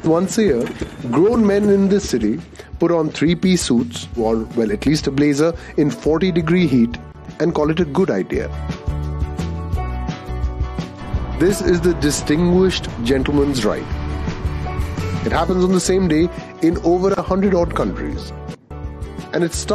Once a year, grown men in this city put on three-piece suits, or well, at least a blazer, in 40-degree heat and call it a good idea. This is the distinguished gentleman's rite. It happens on the same day in over 100 odd countries. And it starts